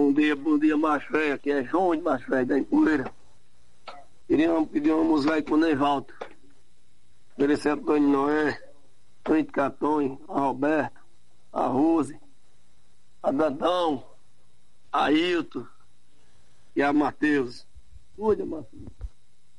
bom dia, macho velho. Aqui é João de Macho Velho, da Empoeira. Queríamos pedir uma música aí com o Neivaldo. Merecer Antônio Noé, Antônio de Catões, a Roberto, a Rose, a Dadão, a Hilton e a Matheus. Cuida, Matheus.